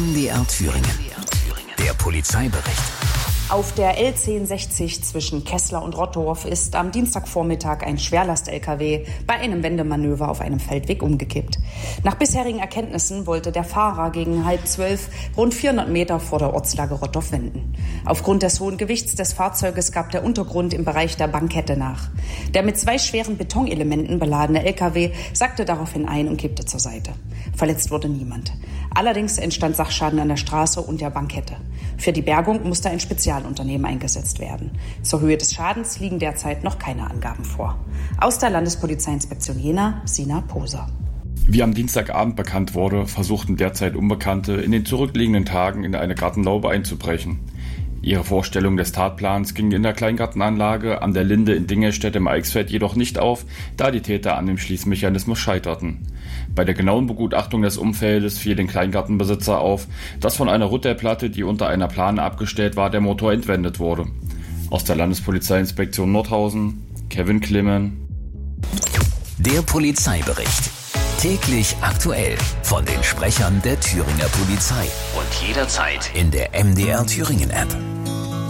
MDR Thüringen. Der Polizeibericht. Auf der L1060 zwischen Keßler und Rottorf ist am Dienstagvormittag ein Schwerlast-LKW bei einem Wendemanöver auf einem Feldweg umgekippt. Nach bisherigen Erkenntnissen wollte der Fahrer gegen 11:30 rund 400 Meter vor der Ortslage Rottorf wenden. Aufgrund des hohen Gewichts des Fahrzeuges gab der Untergrund im Bereich der Bankette nach. Der mit 2 schweren Betonelementen beladene LKW sackte daraufhin ein und kippte zur Seite. Verletzt wurde niemand. Allerdings entstand Sachschaden an der Straße und der Bankette. Für die Bergung musste ein Spezialunternehmen eingesetzt werden. Zur Höhe des Schadens liegen derzeit noch keine Angaben vor. Aus der Landespolizeiinspektion Jena, Sina Poser. Wie am Dienstagabend bekannt wurde, versuchten derzeit Unbekannte in den zurückliegenden Tagen in eine Gartenlaube einzubrechen. Ihre Vorstellung des Tatplans ging in der Kleingartenanlage an der Linde in Dingelstedt im Eichsfeld jedoch nicht auf, da die Täter an dem Schließmechanismus scheiterten. Bei der genauen Begutachtung des Umfeldes fiel den Kleingartenbesitzer auf, dass von einer Rutterplatte, die unter einer Plane abgestellt war, der Motor entwendet wurde. Aus der Landespolizeiinspektion Nordhausen, Kevin Klimmen. Der Polizeibericht. Täglich aktuell von den Sprechern der Thüringer Polizei und jederzeit in der MDR Thüringen App.